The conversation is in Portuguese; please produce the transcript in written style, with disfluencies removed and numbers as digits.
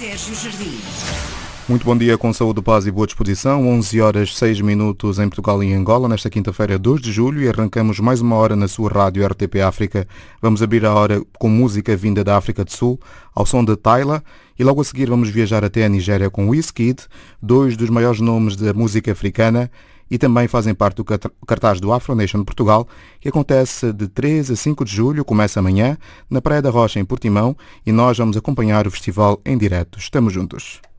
Sérgio Jardim. Muito bom dia, com saúde, paz e boa disposição. 11 horas 6 minutos em Portugal e em Angola, nesta quinta-feira, 2 de julho, e arrancamos mais uma hora na sua rádio RTP África. Vamos abrir a hora com música vinda da África do Sul, ao som de Tyla, e logo a seguir vamos viajar até a Nigéria com Wizkid, dois dos maiores nomes da música africana, e também fazem parte do cartaz do Afro Nation Portugal, que acontece de 3 a 5 de julho, começa amanhã, na Praia da Rocha, em Portimão, e nós vamos acompanhar o festival em direto. Estamos juntos.